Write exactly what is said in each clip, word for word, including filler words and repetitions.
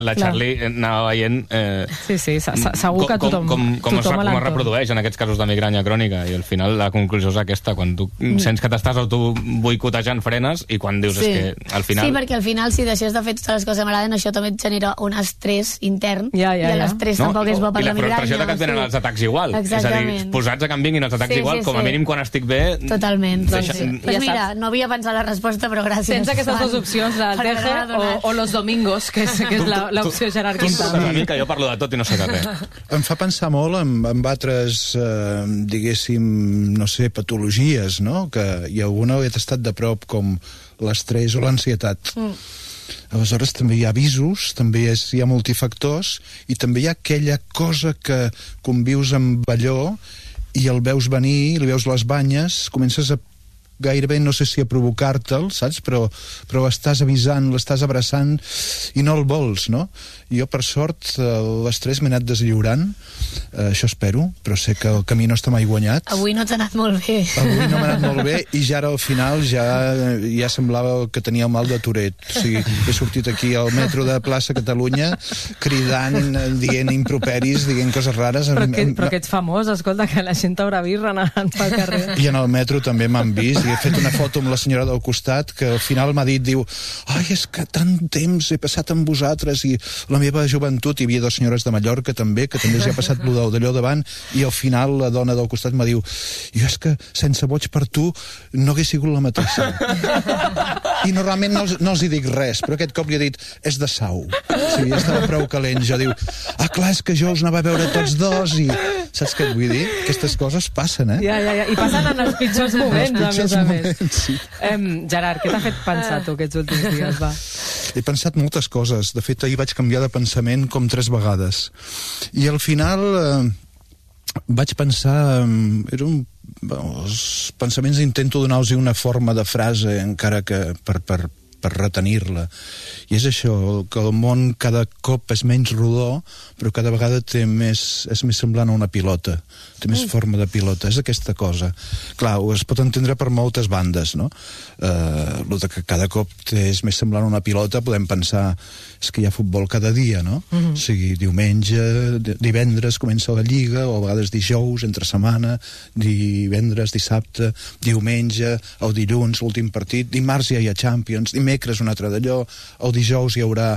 la Charlie anava veient eh, sí, sí, segur que tothom com, com, com, tothom es, com es reprodueix en aquests casos de migranya crònica, i al final la conclusió és aquesta, quan tu mm. sents que t'estàs autoboicotejant frenes, i quan dius sí. és que al final... Sí, perquè al final si deixes de fer totes les coses que m'agraden, això també et genera un estrès intern, ja, ja, i l'estrès no? tampoc és bo per la migranya. I la frustració de que et venen sí. els atacs igual. Exactament. És a dir, posats a que em vinguin els atacs sí, igual, sí, com a mínim quan estic bé... Totalment. Deixa... Doncs, sí. pues ja mira, no havia pensat la resposta, però gràcies. Tens aquestes dues opcions, el Teje o, o Los Domingos, que és, que és l'opció jeràrquica. Sí. Que jo parlo de tot i no sé de res. Em fa pensar molt en, en altres, eh, diguéssim, no sé, patologies, no? Que hi ha alguna que ha estat de prop, com l'estrès o l'ansietat. Mm. Aleshores també hi ha avisos, també és, hi ha multifactors, i també hi ha aquella cosa que convius amb allò i el veus venir, li veus les banyes, comences a gairebé, no sé si a provocar-te'l, saps? Però, però estàs avisant, l'estàs abraçant i no el vols, no? Jo, per sort, l'estrès m'he anat deslliurant, eh, això espero, però sé que el camí no està mai guanyat. Avui no t'ha anat molt bé. Avui no m'ha anat molt bé, i ja ara al final ja, ja semblava que tenia el mal de Tourette. O sigui, he sortit aquí al metro de plaça Catalunya cridant, dient improperis, dient coses rares. Però que, però que ets famós, escolta, que la gent t'haurà vist renant pel carrer. I en el metro també m'han vist, i he fet una foto amb la senyora del costat, que al final m'ha dit, diu, ai, és que tant temps he passat amb vosaltres, i la meva joventut, hi havia dues senyores de Mallorca també, que també els hi ha passat d'allò davant, i al final la dona del costat m'ha diu, jo és que sense boig per tu no hagués sigut la mateixa. I normalment no els, no els hi dic res, però aquest cop li he dit, és de Sau. O sigui, estava prou calent. Jo diu, ah, clar, és que jo us anava a veure tots dos, i saps què et vull dir? Aquestes coses passen, eh? Ja, ja, ja. I passen en els pitjors moments, els pitjors a més a moments, més. Sí. Um, Gerard, què t'ha fet pensar tu aquests últims dies, va? He pensat moltes coses. De fet, ahir vaig canviar de pensament com tres vegades. I al final eh, vaig pensar... Eh, era un... Bueno, els pensaments intento donar-los una forma de frase, encara que per, per, per retenir-la. I és això, que el món cada cop és menys rodó, però cada vegada té més, és més semblant a una pilota. Té més mm. forma de pilota. És aquesta cosa. Clar, es pot entendre per moltes bandes, no? Eh, el que cada cop és més semblant a una pilota, podem pensar, és que hi ha futbol cada dia, no? Mm-hmm. O sigui, diumenge, divendres comença la Lliga, o a vegades dijous, entre setmana, divendres, dissabte, diumenge, el dilluns, l'últim partit, dimarts ja hi ha Champions, dimecres un altre d'allò, el dijous hi haurà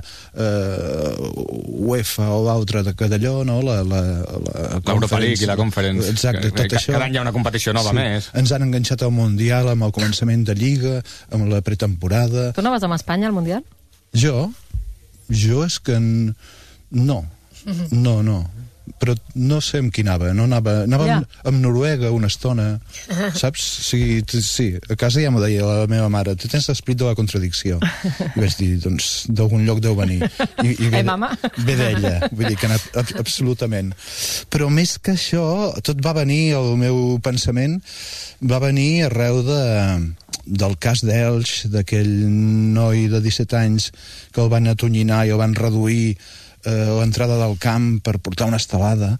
eh, UEFA o l'altre d'allò, no? La, la, la L'Europa League i la Conference. Exacte, tot que, això. Cada any hi ha una competició nova sí. més. Ens han enganxat al Mundial amb el començament de Lliga, amb la pretemporada. Tu no vas amb Espanya al Mundial? Jo? Jo és que... En... No. No, no. Però no sé amb qui anava. No anava anava yeah. amb, amb Noruega una estona, saps? Sí, sí, a casa ja m'ho deia la meva mare, tu tens l'esprit de la contradicció. I vaig dir, doncs, d'algun lloc deu venir. I, i ve, eh, mama? Ve d'ella, vull dir que ab, ab, absolutament. Però més que això, tot va venir, el meu pensament, va venir arreu de... del cas d'Elx, d'aquell noi de disset anys que el van atonyinar i el van reduir eh, l'entrada del camp per portar una estelada.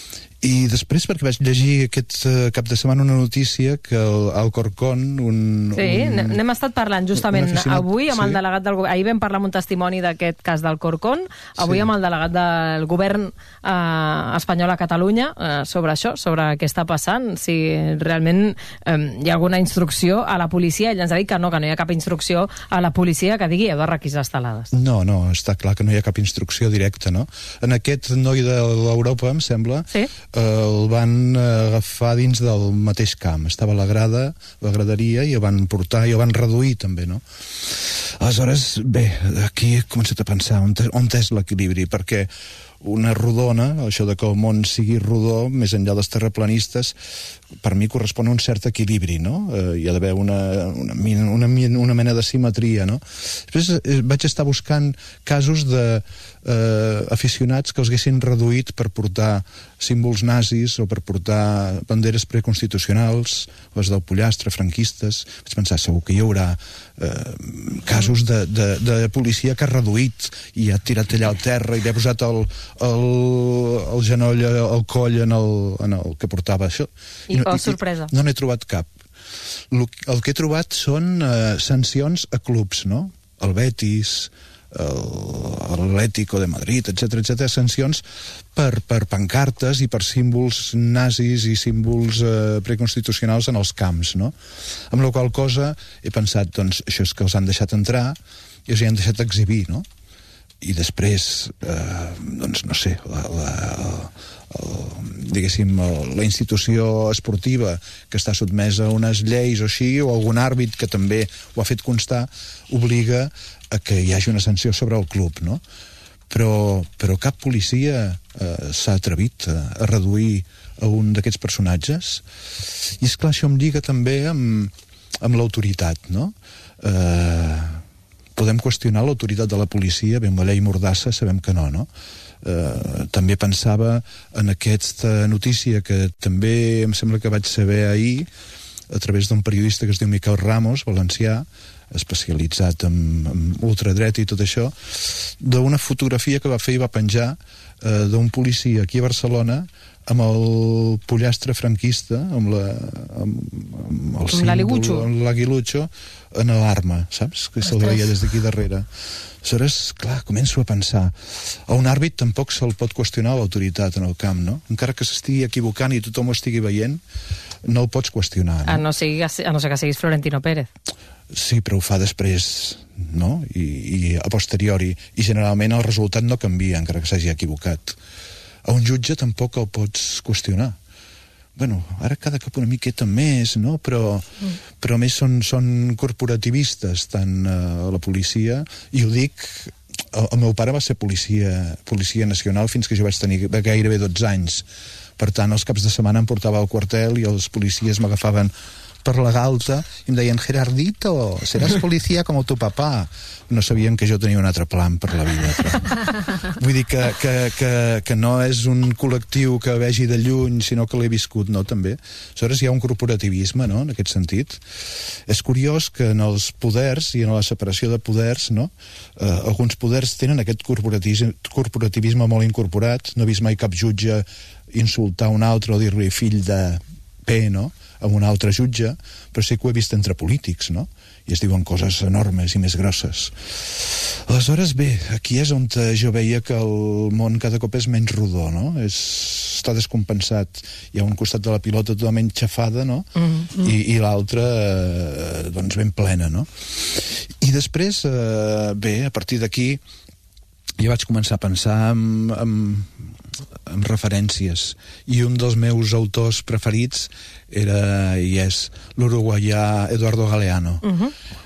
I després, perquè vaig llegir aquest uh, cap de setmana una notícia que el Alcorcón, un... Sí, un, n'hem estat parlant justament avui amb sí. el delegat del govern. Ahir vam parlar amb un testimoni d'aquest cas d'Alcorcón, avui sí. amb el delegat del govern eh, espanyol a Catalunya eh, sobre això, sobre què està passant, si realment eh, hi ha alguna instrucció a la policia. Ell ens ha dit que no, que no hi ha cap instrucció a la policia que digui heu de requisar estelades. No, no, està clar que no hi ha cap instrucció directa, no? En aquest noi de l'Europa, em sembla... Sí. el van agafar dins del mateix camp. Estava a la grada, la graderia, i el van portar i el van reduir també, no? Aleshores, bé, aquí he començat a pensar on, on és l'equilibri, perquè una rodona, això de que el món sigui rodó, més enllà dels terraplanistes, per mi correspon a un cert equilibri, no? Eh, hi ha d'haver una, una, una, una mena de simetria, no? Després eh, vaig estar buscant casos de eh, aficionats que els haguessin reduït per portar símbols nazis o per portar banderes preconstitucionals, les del pollastre, franquistes. Vaig pensar, segur que hi haurà eh, casos de, de, de policia que ha reduït i ha tirat allà al terra i li ha posat el, el, el genoll, el coll en el, en el que portava això. I, I oh, sorpresa. No n'he trobat cap. El, el que he trobat són eh, sancions a clubs, no? El Betis, l'Atlético de Madrid, etcètera, etcètera, sancions per, per pancartes i per símbols nazis i símbols eh, preconstitucionals en els camps, no? Amb la qual cosa he pensat, doncs, això és que els han deixat entrar i els han deixat exhibir, no? I després, eh, doncs, no sé, la, la, el, diguéssim, la institució esportiva que està sotmesa a unes lleis o així, o algun àrbit que també ho ha fet constar, obliga a que hi hagi una sanció sobre el club, no? Però, però cap policia eh, s'ha atrevit a, a reduir a un d'aquests personatges. I és clar, això em lliga també amb, amb l'autoritat, no? Eh, podem qüestionar l'autoritat de la policia, bé, amb la llei Mordassa sabem que no, no? Eh, també pensava en aquesta notícia que també em sembla que vaig saber ahir a través d'un periodista que es diu Miquel Ramos, valencià, especialitzat en, en ultradret i tot això, d'una fotografia que va fer i va penjar eh, d'un policia aquí a Barcelona amb el pollastre franquista, amb la amb, amb el símbol, amb l'aguilucho en l'arma, saps? Que se'l veia des d'aquí darrere. Aleshores, clar, començo a pensar, a un àrbit tampoc se'l pot qüestionar l'autoritat en el camp, no? Encara que s'estigui equivocant i tothom ho estigui veient, no el pots qüestionar, no? A no ser, a no ser que siguis Florentino Pérez. Sí, però ho fa després, no? I, i a posteriori. I generalment el resultat no canvia, encara que s'hagi equivocat. A un jutge tampoc el pots qüestionar. Bueno, ara cada cop una miqueta més, no? Però, mm. però més són, són corporativistes, tant uh, la policia, i ho dic, el, el meu pare va ser policia, policia nacional fins que jo vaig tenir gairebé dotze anys. Per tant, els caps de setmana em portava al quartel i els policies m'agafaven per la galta i em deien, Gerardito, seràs policia com tu papà. No sabien que jo tenia un altre plan per la vida. Però... Vull dir que, que, que, que no és un col·lectiu que vegi de lluny, sinó que l'he viscut, no, també. Aleshores hi ha un corporativisme, no?, en aquest sentit. És curiós que en els poders i en la separació de poders, no?, eh, alguns poders tenen aquest corporativisme, corporativisme molt incorporat. No he vist mai cap jutge insultar un altre o dir-li fill de P, no?, amb un altre jutge, però sí que ho he vist entre polítics, no? I es diuen coses enormes i més grosses. Aleshores, bé, aquí és on jo veia que el món cada cop és menys rodó, no? És, està descompensat. Hi ha un costat de la pilota totalment xafada, no? Mm-hmm. I, i l'altra, eh, doncs, ben plena, no? I després, eh, bé, a partir d'aquí, jo vaig començar a pensar en, en, en referències. I un dels meus autors preferits era i és l'uruguaià Eduardo Galeano. Uh-huh.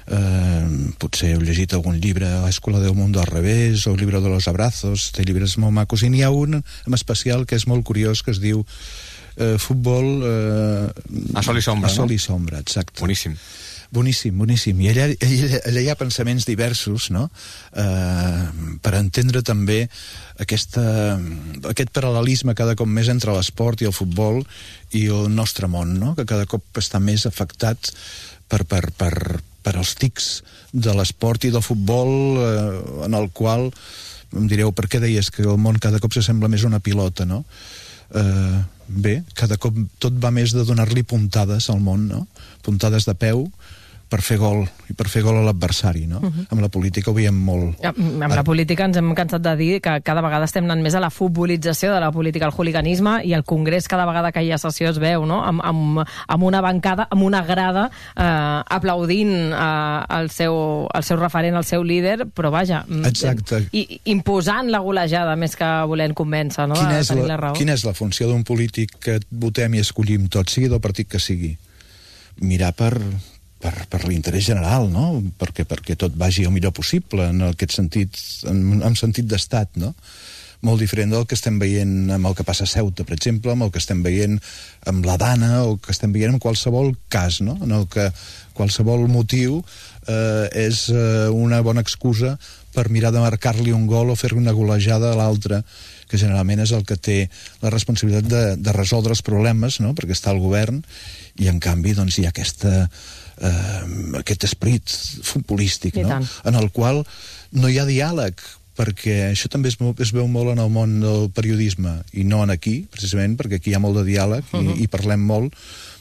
eh, potser heu llegit algun llibre, L'Escuela del Mundo al Revés o El Libro de los Abrazos, té llibres molt macos, i n'hi ha un en especial que és molt curiós, que es diu eh, Futbol eh, a sol i sombra, a sol no? i sombra, exacte. Boníssim. Boníssim, boníssim. I allà, allà, allà hi ha pensaments diversos, no?, eh, per entendre també aquesta, aquest paral·lelisme cada cop més entre l'esport i el futbol i el nostre món, no?, que cada cop està més afectat per, per, per, per els tics de l'esport i del futbol, eh, en el qual em direu, per què deies que el món cada cop s'assembla més a una pilota, no? Eh, bé, cada cop tot va més de donar-li puntades al món, no? Puntades de peu per fer gol, i per fer gol a l'adversari, no? Uh-huh. Amb la política ho veiem molt. Amb la política ens hem cansat de dir que cada vegada estem anant més a la futbolització de la política, al hooliganisme, i al Congrés cada vegada que hi ha sessió es veu, no?, amb, amb, amb una bancada, amb una grada, eh, aplaudint eh, el, seu, el seu referent, el seu líder, però vaja, exacte. I, imposant la golejada més que volent convèncer, no?, quina de tenir la, la raó. Quina és la funció d'un polític que votem i escollim tots, sigui del partit que sigui? Mirar per... per, per l'interès general, no? Perquè, perquè tot vagi el millor possible en aquest sentit, en, en sentit d'estat, no? Molt diferent del que estem veient amb el que passa a Ceuta, per exemple, amb el que estem veient amb la Dana, o que estem veient en qualsevol cas, no?, en el que qualsevol motiu eh, és eh, una bona excusa per mirar de marcar-li un gol o fer-li una golejada a l'altre, que generalment és el que té la responsabilitat de, de resoldre els problemes, no?, perquè està al govern, i en canvi doncs hi ha aquesta eh, aquest esperit futbolístic, no?, en el qual no hi ha diàleg, perquè això també es, es veu molt en el món del periodisme, i no en aquí, precisament, perquè aquí hi ha molt de diàleg, uh-huh. i, i parlem molt,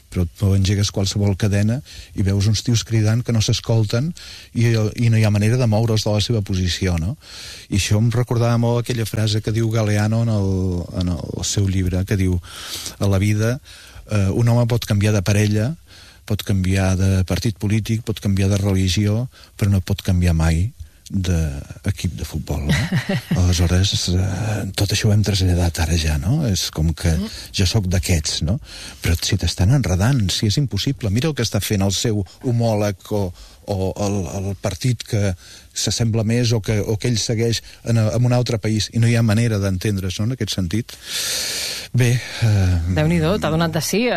però tu engegues qualsevol cadena i veus uns tios cridant que no s'escolten i, i no hi ha manera de moure's de la seva posició, no? I això em recordava molt aquella frase que diu Galeano en el, en el seu llibre, que diu: a la vida eh, un home pot canviar de parella, pot canviar de partit polític, pot canviar de religió, però no pot canviar mai d'equip de futbol, no? Aleshores, eh, tot això ho hem traslladat ara ja, no? És com que jo sóc d'aquests, no? Però si t'estan enredant, si és impossible, mira el que està fent el seu homòleg o, o el, el partit que s'assembla més o que, o que ell segueix en, en un altre país i no hi ha manera d'entendre's, no?, en aquest sentit. Bé... Eh... Déu-n'hi-do, t'ha donat de sí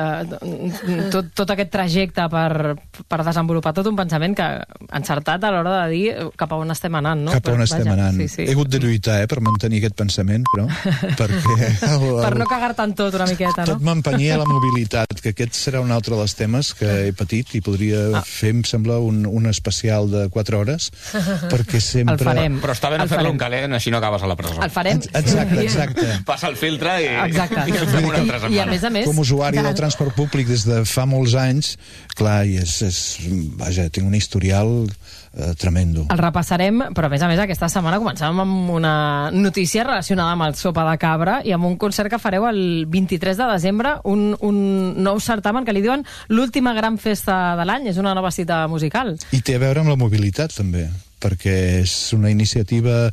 eh, tot, tot aquest trajecte per, per desenvolupar tot un pensament que encertat a l'hora de dir cap a on estem anant, no? Cap a on estem Vaja, anant. Sí, sí. He hagut de lluitar, eh, per mantenir aquest pensament, però... perquè... El, el... Per no cagar-te en tot una miqueta, no? Tot m'empenyia la mobilitat, que aquest serà un altre dels temes que he patit i podria ah. fer, em sembla, un, un especial de quatre hores, perquè sempre... El farem. Però està bé no fer-lo en calent, així no acabes a la presó. El farem. Exacte, exacte. Passa el filtre i... Exacte. I, I, I a més a més... Com a usuari del transport públic des de fa molts anys, clar, i és, és, vaja, tinc un historial eh, tremendo. El repassarem, però a més a més aquesta setmana començàvem amb una notícia relacionada amb el Sopa de Cabra i amb un concert que fareu el vint-i-tres de desembre, un, un nou certamen que li diuen l'última gran festa de l'any, és una nova cita musical. I té a veure amb la mobilitat, també, perquè és una iniciativa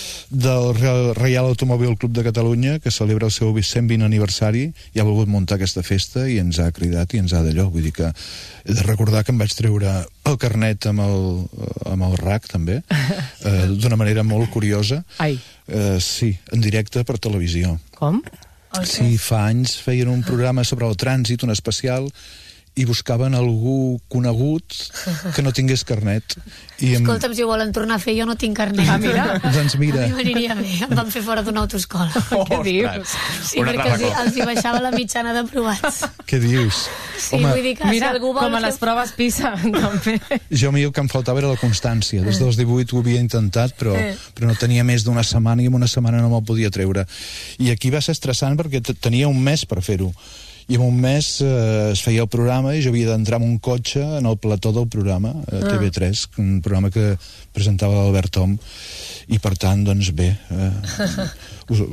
del Reial Automòbil Club de Catalunya que celebra el seu cent vint aniversari i ha volgut muntar aquesta festa i ens ha cridat i ens ha d'allò. Vull dir que he de recordar que em vaig treure el carnet amb el, amb el R A C també, eh, d'una manera molt curiosa. Ai. Eh, sí, en directe per televisió. Com? Sí, fa anys feien un programa sobre el trànsit, un especial, i buscaven algú conegut que no tingués carnet. I em... Escolta'm, si ho volen tornar a fer, jo no tinc carnet. Ah, mira. Doncs mira. A mi m'aniria bé, em van fer fora d'una autoescola. Oh, què dius? Sí, perquè els, els hi baixava la mitjana d'aprovats. Què dius? Sí, Home, vull dir que mira, si algú vol... com a les proves PISA, també. Jo a mi el que em faltava era la constància. Des dels divuit ho havia intentat, però, però no tenia més d'una setmana i en una setmana no me'l podia treure. I aquí va ser estressant perquè tenia un mes per fer-ho. I en un mes eh, es feia el programa i jo havia d'entrar en un cotxe en el plató del programa, a T V tres, un programa que presentava l'Albert Tom, i per tant, doncs bé, eh, us,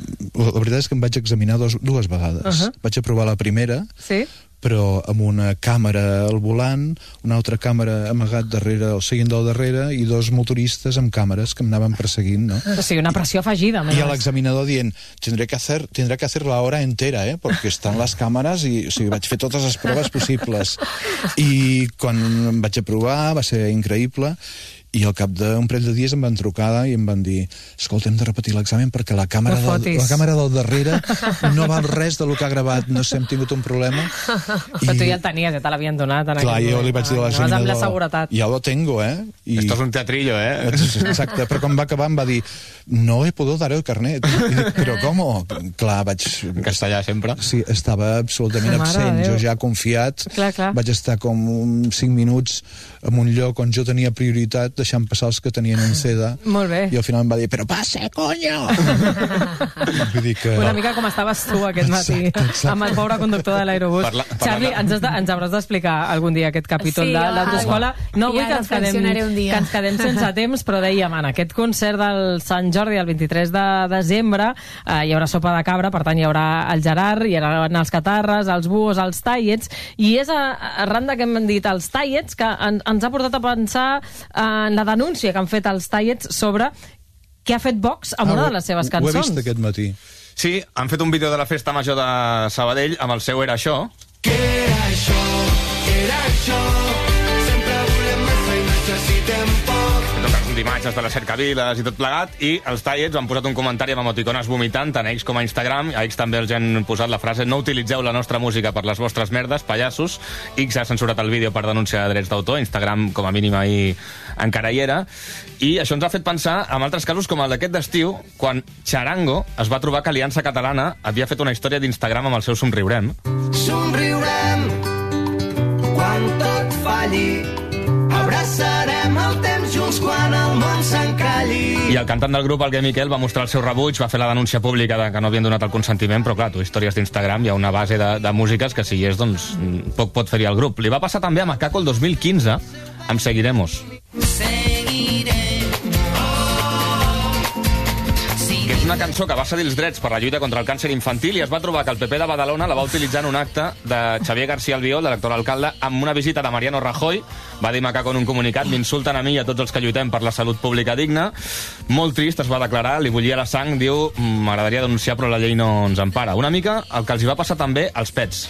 la veritat és que em vaig examinar dos, dues vegades. Uh -huh. Vaig aprovar la primera, sí? però amb una càmera al volant, una altra càmera amagat darrere, el seient del darrere, i dos motoristes amb càmeres que em anaven perseguint, no? O sigui, una pressió afegida. I a l'examinador dient, tendré que hacer, tendré que hacer la hora entera, eh? Perquè estan les càmeres i, o sigui, vaig fer totes les proves possibles. I quan em vaig aprovar va ser increïble, i al cap d'un parell de dies em van trucar i em van dir, escolta, hem de repetir l'examen perquè la càmera, del, la càmera del darrere no val res del que ha gravat, no sé, hem tingut un problema. Però I... tu ja el tenies, ja te l'havien donat. En clar, jo li vaig dir a l'examinador, amb la seguretat. Ja lo tengo, eh? I... Esto es un teatrillo, eh? Exacte, però quan va acabar em va dir, no he pogut dar el carnet. I dic, però com? Clar, vaig... En castellà sempre? Sí, estava absolutament absent, jo ja confiat, clar, clar. Vaig estar com uns cinc minuts en un lloc on jo tenia prioritat, deixant passar els que tenien en seda. Molt bé. I al final em va dir, però passe, coño! Vull dir que... Una mica com estaves tu aquest matí, exacte, exacte. Amb el pobre conductor de l'aerobús. Parla, parla Charlie, ens, has de, ens hauràs d'explicar algun dia aquest capítol sí, de l'autoescola. No vull que ens, quedem, que ens quedem sense temps, però dèiem, en aquest concert del Sant Jordi, el vint-i-tres de desembre, eh, hi haurà sopa de cabra, per tant hi haurà el Gerard, hi haurà els catarres, els buos, els tallets, i és a, arran de que hem dit els tallets que en, ens ha portat a pensar en la denúncia que han fet els tallets sobre què ha fet Vox amb ah, una de les seves cançons. Ho he vist aquest matí. Sí, han fet un vídeo de la festa major de Sabadell amb el seu Era això. Què era això? Era això? Sempre volem més i necessitem poc. D'imatges de les cercaviles i tot plegat, i els tallets han posat un comentari amb emoticones vomitant, tant a X com a Instagram. A X també els han posat la frase no utilitzeu la nostra música per les vostres merdes, pallassos. X ha censurat el vídeo per denunciar drets d'autor, Instagram com a mínim ahir encara hi era, i això ens ha fet pensar en altres casos com el d'aquest d'estiu, quan Charango es va trobar que Aliança Catalana havia fet una història d'Instagram amb el seu Somriurem. Somriurem quan tot falli, abraçarem el temps junts quan el món I el cantant del grup, el Gai Miquel, va mostrar el seu rebuig, va fer la denúncia pública de que no havien donat el consentiment, però clar, tu històries d'Instagram, hi ha una base de, de músiques que si hi és, doncs, poc pot fer-hi al grup. Li va passar també a Macaco el dos mil quinze, amb Seguiremos. Que és una cançó que va cedir els drets per la lluita contra el càncer infantil i es va trobar que el P P de Badalona la va utilitzar en un acte de Xavier García Albiol, de l'actual alcalde, amb una visita de Mariano Rajoy. Va dir Macaco en un comunicat: m'insulten a mi i a tots els que lluitem per la salut pública digna. Molt trist, es va declarar, li bullia la sang, diu, m'agradaria denunciar però la llei no ens empara. Una mica el que els hi va passar també als pets.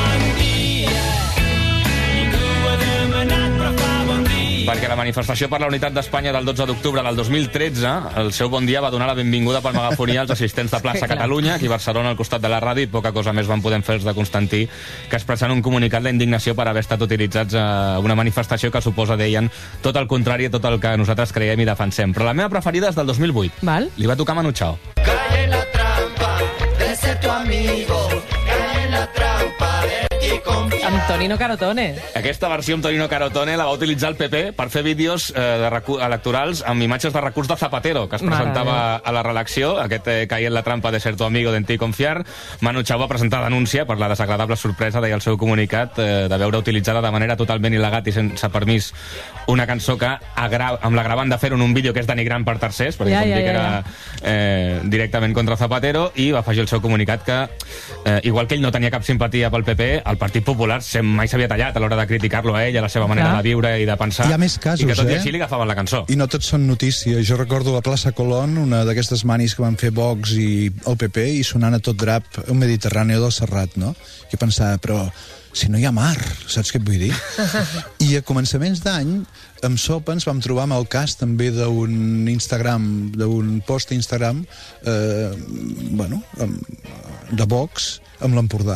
Perquè la manifestació per la unitat d'Espanya del dotze d'octubre del dos mil tretze, el seu bon dia va donar la benvinguda per megafonia als assistents de plaça Catalunya, aquí a Barcelona, al costat de la ràdio, i poca cosa més van poder fer els de Constantí que expressant un comunicat la indignació per haver estat utilitzats a una manifestació que suposa, deien, tot el contrari a tot el que nosaltres creiem i defensem. Però la meva preferida és del dos mil vuit. Val. Li va tocar Manu Chao. Cae en la trampa de ser tu amigo, cae en la trampa de ti confiar. Amb Tonino Carotone. Aquesta versió amb Tonino Carotone la va utilitzar el P P per fer vídeos eh, de electorals amb imatges de recurs de Zapatero, que es presentava Mare a la redacció, aquest eh, caia en la trampa de ser tu amigo, de ti confiar. Manu Chao va presentar denúncia per la desagradable sorpresa, deia el seu comunicat, eh, de veure utilitzada de manera totalment il·legal i sense permís una cançó que amb l'agravant de fer-ho en un vídeo que és denigrant per tercers, perquè ja, com ja, dic ja, era ja. Eh, directament contra Zapatero, i va afegir el seu comunicat que, eh, igual que ell no tenia cap simpatia pel P P, el Partit Popular mai s'havia tallat a l'hora de criticar-lo a ell, a la seva manera Clar. de viure i de pensar. Hi ha més casos, i que tot eh? i així li agafaven la cançó. I no tots són notícies. Jo recordo la plaça Colón, una d'aquestes manis que van fer Vox i el P P, i sonant a tot drap un Mediterrani del Serrat, no? I pensava, però si no hi ha mar, saps què et vull dir? I a començaments d'any, amb Sopa ens vam trobar amb el cas també d'un Instagram, d'un post Instagram, eh, bueno, de Vox amb l'Empordà.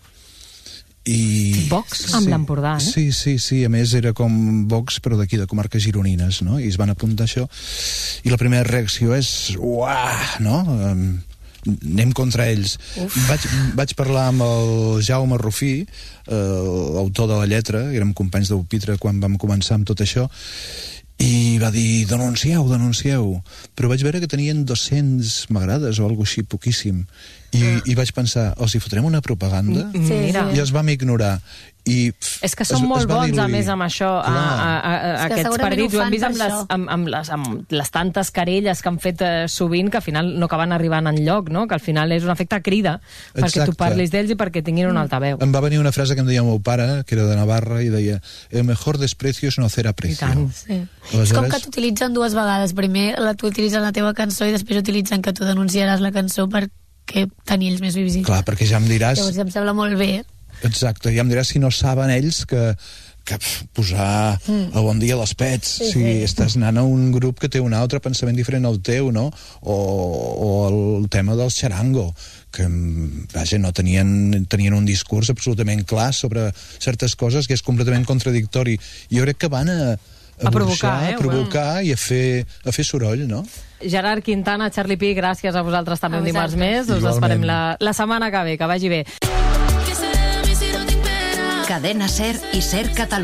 I... Vox amb sí, l'Empordà, eh? Sí, sí, sí, a més era com Vox però d'aquí, de comarques gironines, no? I es van apuntar això i la primera reacció és uah, no? Um, anem contra ells. Vaig, vaig parlar amb el Jaume Rufí, eh, l'autor de la lletra, érem companys de Pupitre quan vam començar amb tot això, i va dir, denuncieu, denuncieu. Però vaig veure que tenien dos-cents m'agrades o alguna cosa així, poquíssim. I, i vaig pensar, els hi fotrem una propaganda? Sí, I els vam ignorar. I és que són es, molt es bons, diluir. a més, amb això, a, a, a, a aquests partits. Ho hem vist amb les, amb, amb, les, amb les tantes querelles que han fet eh, sovint, que al final no acaben arribant enlloc, no? Que al final és un efecte crida, Exacte. perquè tu parlis d'ells i perquè tinguin un altaveu. Em va venir una frase que em deia el meu pare, que era de Navarra, i deia, el mejor desprecio es no hacer aprecio. I tant. Sí. Aleshores... És com que t'utilitzen dues vegades. Primer la, tu utilitzen la teva cançó i després utilitzen que tu denunciaràs la cançó perquè tenir ells més visibles. Clar, perquè ja em diràs... Llavors em sembla molt bé. Exacte, ja em diràs si no saben ells que, que pf, posar mm. el bon dia a les pets, sí, si sí. estàs anant a un grup que té un altre pensament diferent al teu, no? O, o el tema del xarango, que vaja, no tenien, tenien un discurs absolutament clar sobre certes coses que és completament contradictori. Jo crec que van a, a, a provocar, burxar, eh? a provocar bueno. i a fer, a fer soroll, no? Gerard Quintana, Charlie Pi, gràcies a vosaltres també un dimarts més. Us Igualment. esperem la, la setmana que ve, que vagi bé. Cadena Ser i Ser Catalunya.